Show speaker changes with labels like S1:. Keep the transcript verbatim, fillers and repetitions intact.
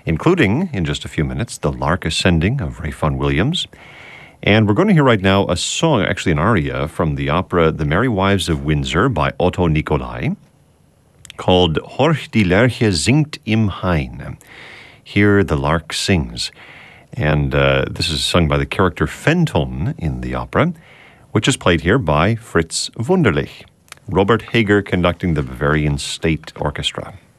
S1: including, in just a few minutes, The Lark Ascending of Ray Vaughan Williams. And we're going to hear right now a song, actually an aria, from the opera The Merry Wives of Windsor by Otto Nicolai, called Horch die Lerche singt im Hain. Here the lark sings. And uh, this is sung by the character Fenton in the opera, which is played here by Fritz Wunderlich. Robert Hager conducting the Bavarian State Orchestra.